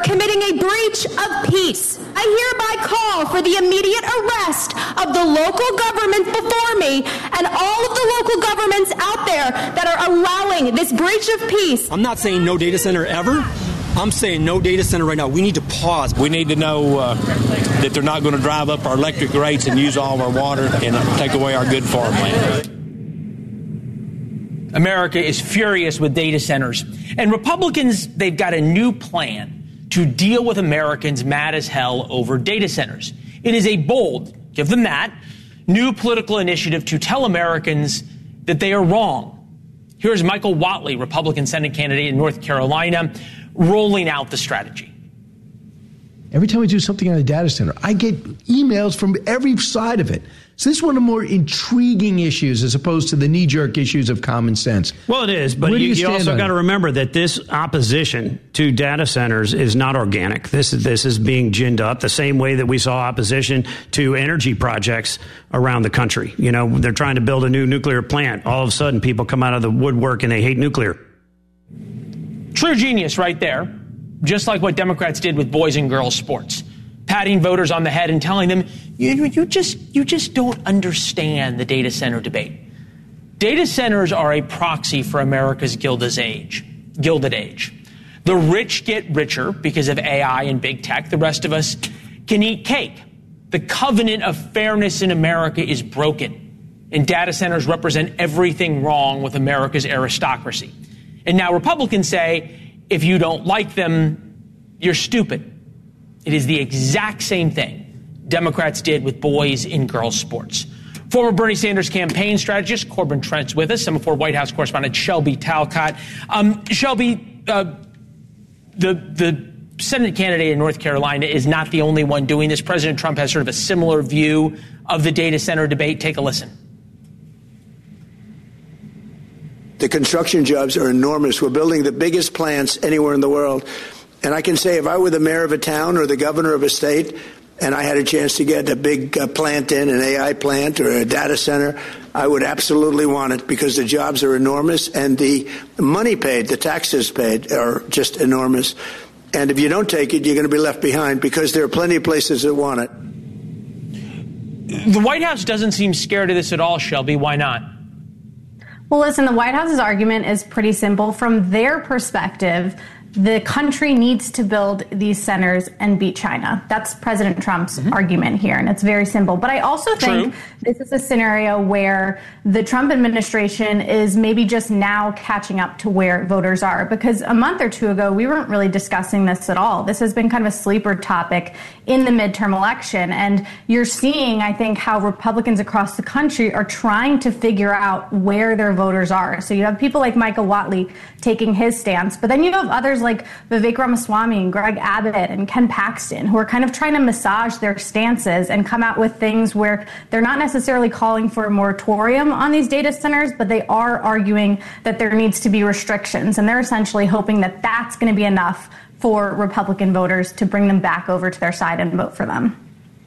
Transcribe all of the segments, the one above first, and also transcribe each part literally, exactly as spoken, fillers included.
committing a breach of peace. I hereby call for the immediate arrest of the local governments before me and all of the local governments out there that are allowing this breach of peace. I'm not saying no data center ever. I'm saying no data center right now. We need to pause. We need to know uh, that they're not going to drive up our electric rates and use all of our water and take away our good farmland. America is furious with data centers. And Republicans, they've got a new plan to deal with Americans mad as hell over data centers. It is a bold, give them that, new political initiative to tell Americans that they are wrong. Here's Michael Whatley, Republican Senate candidate in North Carolina, rolling out the strategy. Every time we do something on a data center, I get emails from every side of it. So this is one of the more intriguing issues as opposed to the knee-jerk issues of common sense. Well, it is, but you, you, you also got to remember that this opposition to data centers is not organic. This is this is being ginned up the same way that we saw opposition to energy projects around the country. You know, they're trying to build a new nuclear plant. All of a sudden, people come out of the woodwork and they hate nuclear. True genius right there, just like what Democrats did with boys and girls sports. Patting voters on the head and telling them, you, you just you just don't understand the data center debate. Data centers are a proxy for America's Gilded Age. Gilded Age. The rich get richer because of A I and big tech. The rest of us can eat cake. The covenant of fairness in America is broken, and data centers represent everything wrong with America's aristocracy. And now Republicans say, if you don't like them, you're stupid. It is the exact same thing Democrats did with boys and girls sports. Former Bernie Sanders campaign strategist Corbin Trent's with us, Semafor White House correspondent Shelby Talcott. Um, Shelby, uh, the the Senate candidate in North Carolina is not the only one doing this. President Trump has sort of a similar view of the data center debate. Take a listen. The construction jobs are enormous. We're building the biggest plants anywhere in the world. And I can say if I were the mayor of a town or the governor of a state and I had a chance to get a big uh, plant in, an A I plant or a data center, I would absolutely want it because the jobs are enormous and the money paid, the taxes paid are just enormous. And if you don't take it, you're going to be left behind because there are plenty of places that want it. The White House doesn't seem scared of this at all, Shelby. Why not? Well, listen, the White House's argument is pretty simple. From their perspective, the country needs to build these centers and beat China. That's President Trump's mm-hmm. argument here, and it's very simple. But I also think True. This is a scenario where the Trump administration is maybe just now catching up to where voters are, because a month or two ago, we weren't really discussing this at all. This has been kind of a sleeper topic in the midterm election, and you're seeing, I think, how Republicans across the country are trying to figure out where their voters are. So you have people like Michael Whatley taking his stance, but then you have others like Vivek Ramaswamy and Greg Abbott and Ken Paxton, who are kind of trying to massage their stances and come out with things where they're not necessarily calling for a moratorium on these data centers, but they are arguing that there needs to be restrictions. And they're essentially hoping that that's going to be enough for Republican voters to bring them back over to their side and vote for them.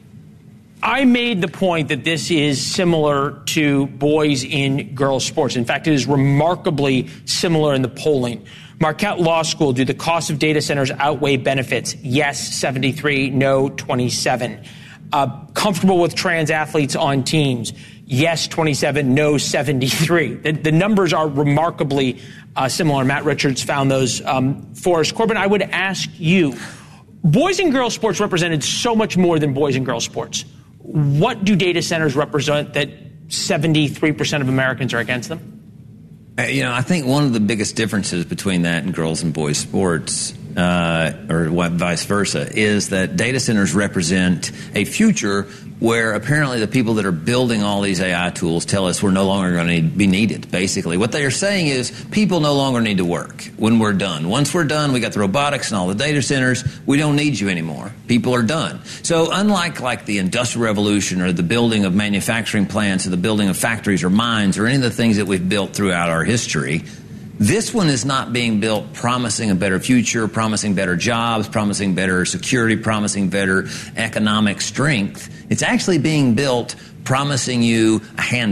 I made the point that this is similar to boys in girls sports. In fact, it is remarkably similar in the polling. Marquette Law School, do the cost of data centers outweigh benefits? Yes, seventy-three, no, twenty-seven. Uh, comfortable with trans athletes on teams? Yes, twenty-seven, no, seventy-three. The, the numbers are remarkably uh, similar. Matt Richards found those um, for us. Corbin, I would ask you, boys and girls sports represented so much more than boys and girls sports. What do data centers represent that seventy-three percent of Americans are against them? You know, I think one of the biggest differences between that and girls and boys sports, uh, or what, vice versa, is that data centers represent a future where apparently the people that are building all these A I tools tell us we're no longer going to be needed, basically. What they are saying is people no longer need to work when we're done. Once we're done, we got the robotics and all the data centers, we don't need you anymore. People are done. So unlike like the Industrial Revolution or the building of manufacturing plants or the building of factories or mines or any of the things that we've built throughout our history, this one is not being built promising a better future, promising better jobs, promising better security, promising better economic strength. It's actually being built promising you a handout,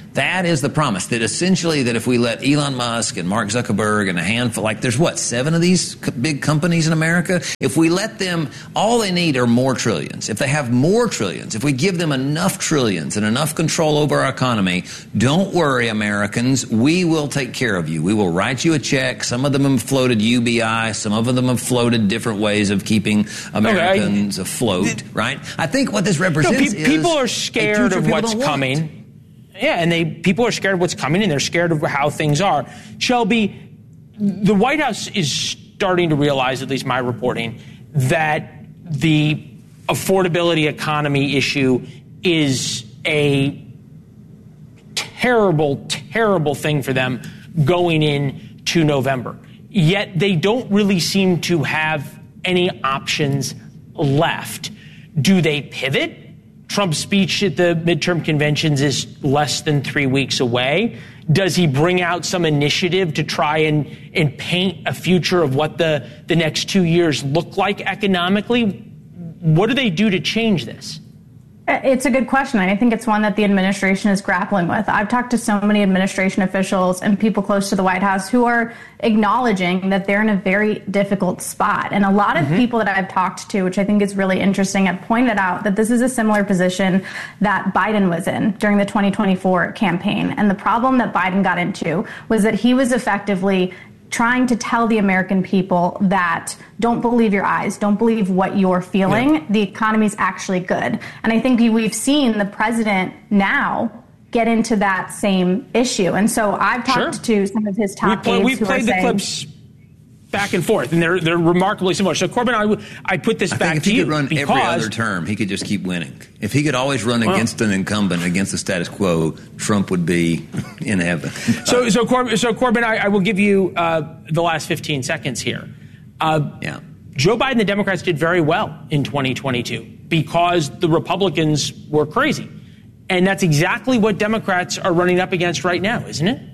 That is the promise, that essentially that if we let Elon Musk and Mark Zuckerberg and a handful, like there's what, seven of these big companies in America? If we let them, all they need are more trillions. If they have more trillions, if we give them enough trillions and enough control over our economy, don't worry, Americans, we will take care of you. We will write you a check. Some of them have floated U B I. Some of them have floated different ways of keeping Americans okay, I, afloat, right? I think what this represents no, pe- is people are scared of what's coming. Want. Yeah, and they people are scared of what's coming, and they're scared of how things are. Shelby, the White House is starting to realize, at least my reporting, that the affordability economy issue is a terrible, terrible thing for them going into November. Yet they don't really seem to have any options left. Do they pivot? Trump's speech at the midterm conventions is less than three weeks away. Does he bring out some initiative to try and, and paint a future of what the, the next two years look like economically? What do they do to change this? It's a good question. I think it's one that the administration is grappling with. I've talked to so many administration officials and people close to the White House who are acknowledging that they're in a very difficult spot. And a lot of mm-hmm. people that I've talked to, which I think is really interesting, have pointed out that this is a similar position that Biden was in during the twenty twenty-four campaign. And the problem that Biden got into was that he was effectively trying to tell the American people that don't believe your eyes, don't believe what you're feeling. Yeah. The economy's actually good. And I think we've seen the president now get into that same issue. And so I've talked sure. to some of his top we aides We've who played are the saying, clips back and forth, and they're they're remarkably similar. So Corbin, I, w- I put this I back think if to he you could run because, every other term, he could just keep winning. If he could always run well, against an incumbent, against the status quo, Trump would be in heaven. so, so Corbin, so Corbin, I, I will give you uh, the last fifteen seconds here. Uh, yeah. Joe Biden and the Democrats did very well in twenty twenty-two because the Republicans were crazy, and that's exactly what Democrats are running up against right now, isn't it?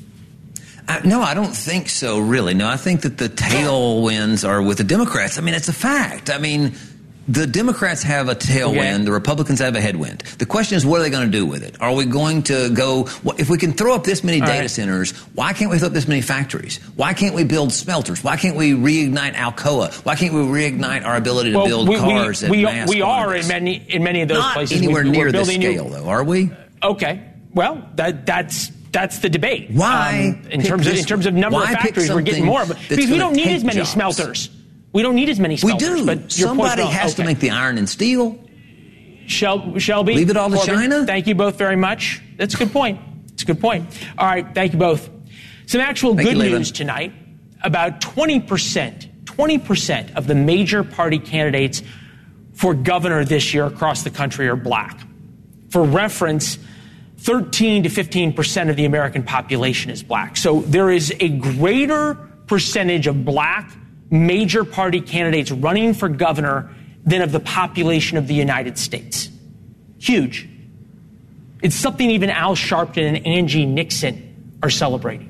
Uh, no, I don't think so, really. No, I think that the tailwinds are with the Democrats. I mean, it's a fact. I mean, the Democrats have a tailwind. Okay. The Republicans have a headwind. The question is, what are they going to do with it? Are we going to go – if we can throw up this many All data right. centers, why can't we throw up this many factories? Why can't we build smelters? Why can't we reignite Alcoa? Why can't we reignite our ability to well, build we, cars we, at we, mass we are quantities? in many, in many of those Not places. anywhere we, near this scale, new, though, are we? Okay. Well, that that's – That's the debate. Why? Um, in terms of in terms of number of factories, we're getting more. But because we don't need as many jobs. smelters. We don't need as many smelters. We do. But somebody point, has okay. to make the iron and steel. Shel- Shelby, leave it all to Corbin, China. Thank you both very much. That's a good point. It's a good point. All right. Thank you both. Some actual thank good you, news tonight. About twenty percent, twenty percent of the major party candidates for governor this year across the country are black. For reference, thirteen to fifteen percent of the American population is black. So there is a greater percentage of black major party candidates running for governor than of the population of the United States. Huge. It's something even Al Sharpton and Angie Nixon are celebrating.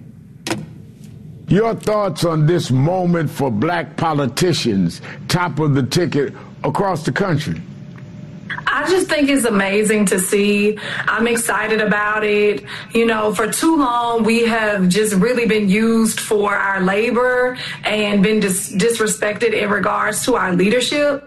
Your thoughts on this moment for black politicians, top of the ticket across the country? I just think it's amazing to see. I'm excited about it. You know, for too long, we have just really been used for our labor and been dis- disrespected in regards to our leadership.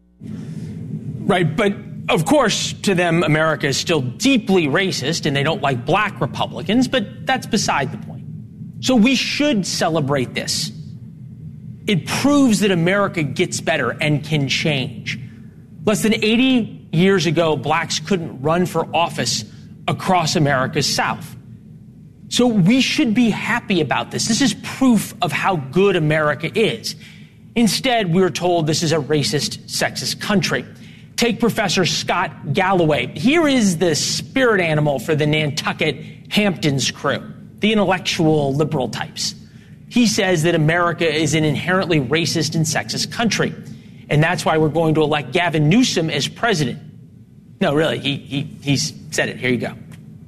Right. But of course, to them, America is still deeply racist and they don't like black Republicans. But that's beside the point. So we should celebrate this. It proves that America gets better and can change. Less than eighty years ago, blacks couldn't run for office across America's South. So we should be happy about this. This is proof of how good America is. Instead, we're told this is a racist, sexist country. Take Professor Scott Galloway. Here is the spirit animal for the Nantucket Hamptons crew, the intellectual liberal types. He says that America is an inherently racist and sexist country. And that's why we're going to elect Gavin Newsom as president. No, really, he, he he's said it. Here you go.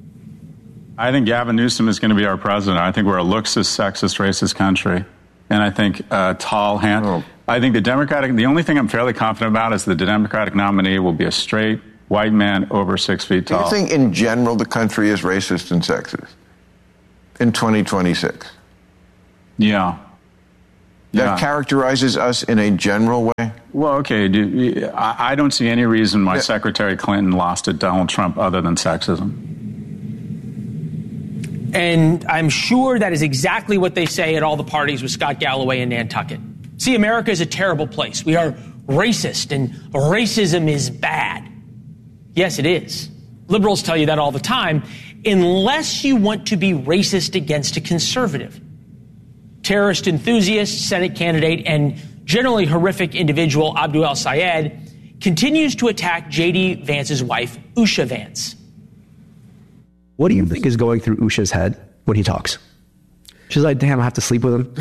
I think Gavin Newsom is going to be our president. I think we're a looksist, sexist, racist country. And I think uh, tall hand. Oh. I think the Democratic, the only thing I'm fairly confident about is the Democratic nominee will be a straight, white man over six feet tall. Do you think in general the country is racist and sexist in twenty twenty-six? Yeah. That yeah. characterizes us in a general way? Well, okay. Do, I, I don't see any reason why yeah. Secretary Clinton lost to Donald Trump other than sexism. And I'm sure that is exactly what they say at all the parties with Scott Galloway and Nantucket. See, America is a terrible place. We are racist, and racism is bad. Yes, it is. Liberals tell you that all the time, unless you want to be racist against a conservative. Terrorist enthusiast, Senate candidate, and generally horrific individual Abdul El-Sayed continues to attack J D. Vance's wife, Usha Vance. What do you think is going through Usha's head when he talks? She's like, damn, I have to sleep with him.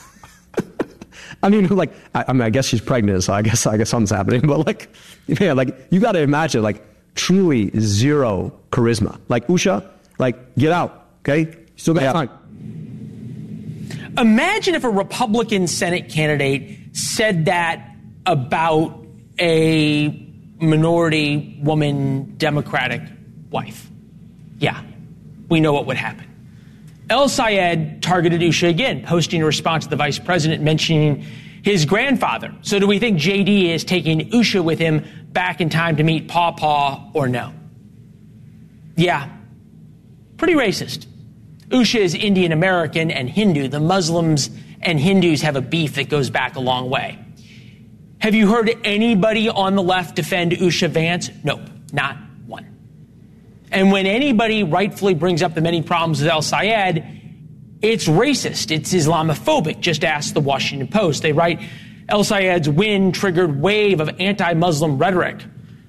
I mean, like, I, I mean, I guess she's pregnant, so I guess, I guess something's happening. But like, yeah, like, you got to imagine, like, truly zero charisma. Like, Usha, like, get out, okay? Still got time. Imagine if a Republican Senate candidate said that about a minority woman Democratic wife. Yeah, we know what would happen. El-Sayed targeted Usha again, posting a response to the vice president mentioning his grandfather. So do we think J D is taking Usha with him back in time to meet Paw Paw or no? Yeah, pretty racist. Usha is Indian American and Hindu. The Muslims and Hindus have a beef that goes back a long way. Have you heard anybody on the left defend Usha Vance? Nope, not one. And when anybody rightfully brings up the many problems with El-Sayed, it's racist, it's Islamophobic. Just ask the Washington Post. They write, El-Sayed's win triggered wave of anti-Muslim rhetoric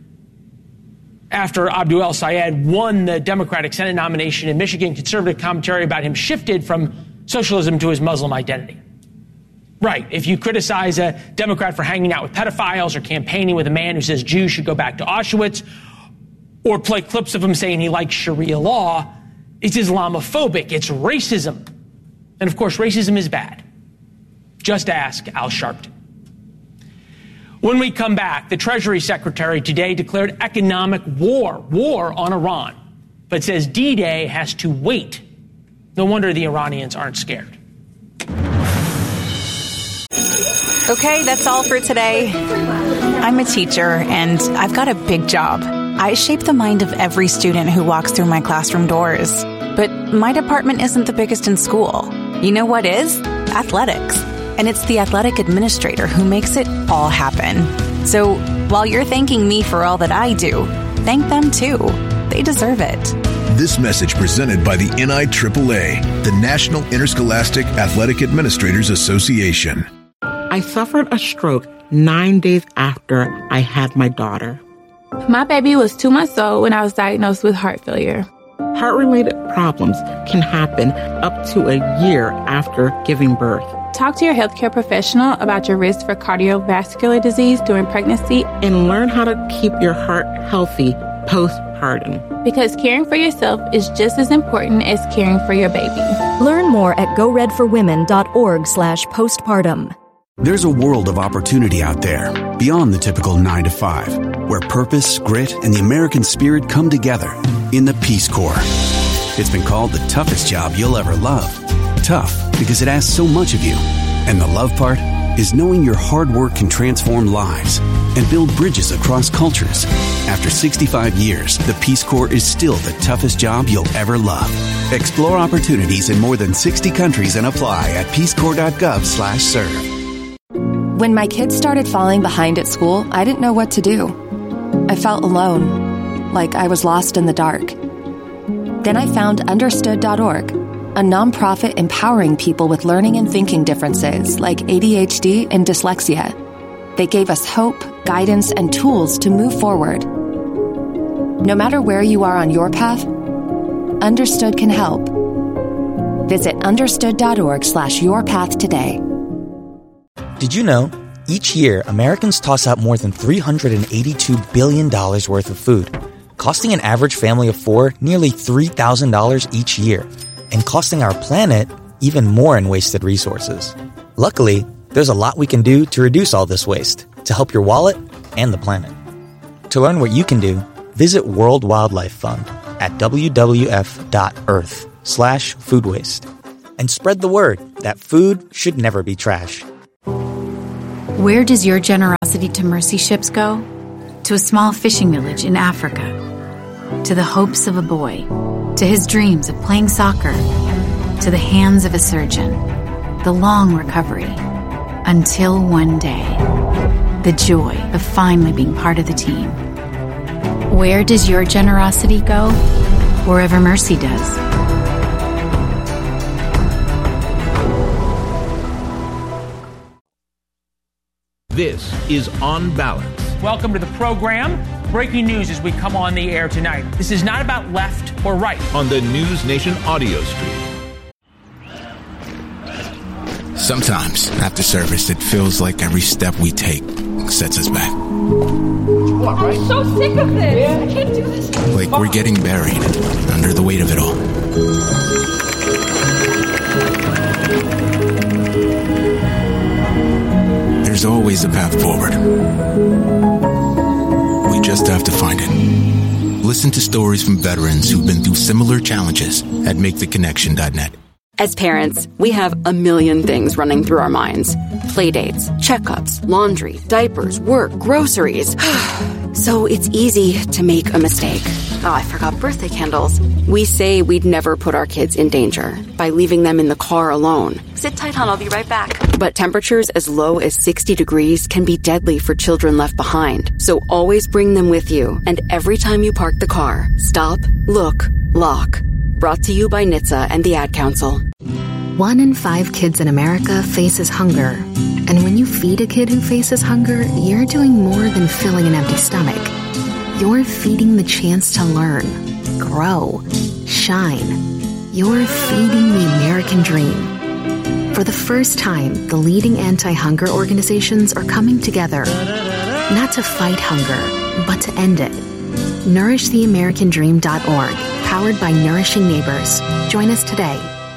after Abdul El-Sayed won the Democratic Senate nomination in Michigan. Conservative commentary about him shifted from socialism to his Muslim identity. Right, if you criticize a Democrat for hanging out with pedophiles or campaigning with a man who says Jews should go back to Auschwitz, or play clips of him saying he likes Sharia law, it's Islamophobic, it's racism. And of course, racism is bad. Just ask Al Sharpton. When we come back, the Treasury Secretary today declared economic war, war on Iran, but says D-Day has to wait. No wonder the Iranians aren't scared. Okay, that's all for today. I'm a teacher, and I've got a big job. I shape the mind of every student who walks through my classroom doors. But my department isn't the biggest in school. You know what is? Athletics. And it's the athletic administrator who makes it all happen. So while you're thanking me for all that I do, thank them too. They deserve it. This message presented by the N I triple A, the National Interscholastic Athletic Administrators Association. I suffered a stroke nine days after I had my daughter. My baby was two months old when I was diagnosed with heart failure. Heart-related problems can happen up to a year after giving birth. Talk to your healthcare professional about your risk for cardiovascular disease during pregnancy and learn how to keep your heart healthy postpartum. Because caring for yourself is just as important as caring for your baby. Learn more at go red for women dot org slash postpartum. There's a world of opportunity out there beyond the typical nine to five, where purpose, grit, and the American spirit come together in the Peace Corps. It's been called the toughest job you'll ever love. Tough because it asks so much of you. And the love part is knowing your hard work can transform lives and build bridges across cultures. After sixty-five years, the Peace Corps is still the toughest job you'll ever love. Explore opportunities in more than sixty countries and apply at peacecorps.gov slash serve. When my kids started falling behind at school, I didn't know what to do. I felt alone, like I was lost in the dark. Then I found understood dot org, a nonprofit empowering people with learning and thinking differences like A D H D and dyslexia. They gave us hope, guidance, and tools to move forward. No matter where you are on your path, Understood can help. Visit understood dot org slash your path today. Did you know, each year, Americans toss out more than three hundred eighty-two billion dollars worth of food, costing an average family of four nearly three thousand dollars each year, and costing our planet even more in wasted resources. Luckily, there's a lot we can do to reduce all this waste, to help your wallet and the planet. To learn what you can do, Visit World Wildlife Fund at w w f dot earth slash food waste and spread the word that food should never be trash. Where does your generosity to mercy ships go? To a small fishing village in Africa. To the hopes of a boy. To his dreams of playing soccer. To the hands of a surgeon. The long recovery. Until one day. The joy of finally being part of the team. Where does your generosity go? Wherever mercy does. This is On Balance. Welcome to the program. Breaking news as we come on the air tonight. This is not about left or right. On the News Nation audio stream. Sometimes, after service, it feels like every step we take sets us back. I'm so sick of this. I can't do this. Like we're getting buried under the weight of it all. There's always a path forward. We just have to find it. Listen to stories from veterans who've been through similar challenges at make the connection dot net. As parents, we have a million things running through our minds. Playdates, checkups, laundry, diapers, work, groceries. So it's easy to make a mistake. Oh, I forgot birthday candles. We say we'd never put our kids in danger by leaving them in the car alone. Sit tight, hon, I'll be right back. But temperatures as low as sixty degrees can be deadly for children left behind. So always bring them with you. And every time you park the car, stop, look, lock. Brought to you by N H T S A and the Ad Council. One in five kids in America faces hunger. And when you feed a kid who faces hunger, you're doing more than filling an empty stomach. You're feeding the chance to learn, grow, shine. You're feeding the American dream. For the first time, the leading anti-hunger organizations are coming together, not to fight hunger, but to end it. nourish the american dream dot org, powered by Nourishing Neighbors. Join us today.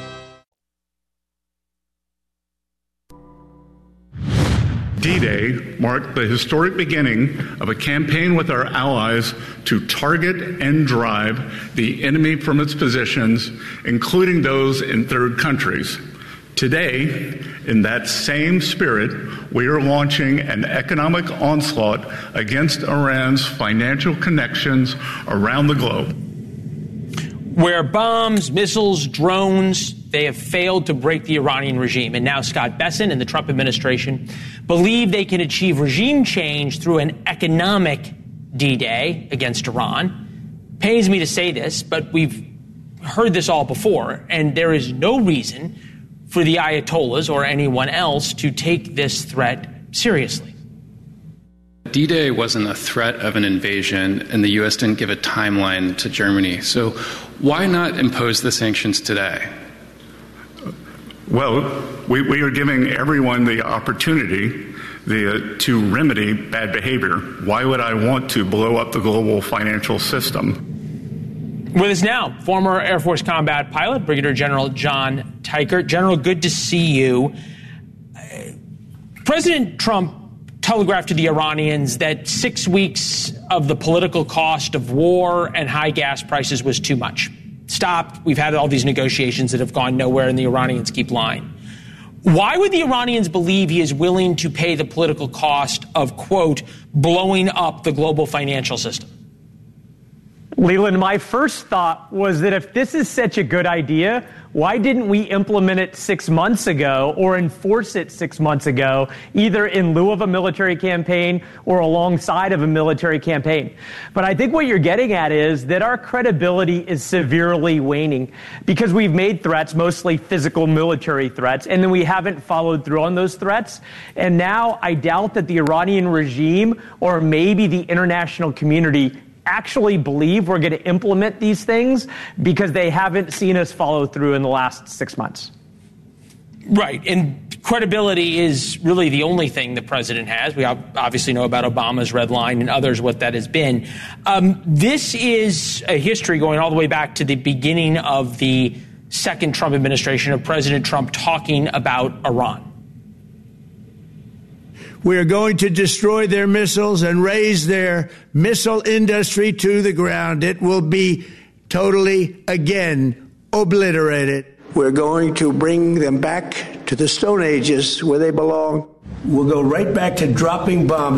D-Day marked the historic beginning of a campaign with our allies to target and drive the enemy from its positions, including those in third countries. Today, in that same spirit, we are launching an economic onslaught against Iran's financial connections around the globe. Where bombs, missiles, drones, they have failed to break the Iranian regime. And now Scott Bessent and the Trump administration believe they can achieve regime change through an economic D-Day against Iran. Pains me to say this, but we've heard this all before, and there is no reason for the Ayatollahs or anyone else to take this threat seriously. D-Day wasn't a threat of an invasion, and the U S didn't give a timeline to Germany. So why not impose the sanctions today? Well, we, we are giving everyone the opportunity the, uh, to remedy bad behavior. Why would I want to blow up the global financial system? With us now, former Air Force combat pilot, Brigadier General John Teichert. General, good to see you. President Trump telegraphed to the Iranians that six weeks of the political cost of war and high gas prices was too much. Stop. We've had all these negotiations that have gone nowhere, and the Iranians keep lying. Why would the Iranians believe he is willing to pay the political cost of, quote, blowing up the global financial system? Leland, my first thought was that if this is such a good idea, why didn't we implement it six months ago or enforce it six months ago, either in lieu of a military campaign or alongside of a military campaign? But I think what you're getting at is that our credibility is severely waning because we've made threats, mostly physical military threats, and then we haven't followed through on those threats. And now I doubt that the Iranian regime or maybe the international community actually believe we're going to implement these things because they haven't seen us follow through in the last six months. Right. And credibility is really the only thing the president has. We obviously know about Obama's red line and others, what that has been. Um, this is a history going all the way back to the beginning of the second Trump administration of President Trump talking about Iran. We are going to destroy their missiles and raise their missile industry to the ground. It will be totally, again, obliterated. We're going to bring them back to the Stone Ages where they belong. We'll go right back to dropping bombs.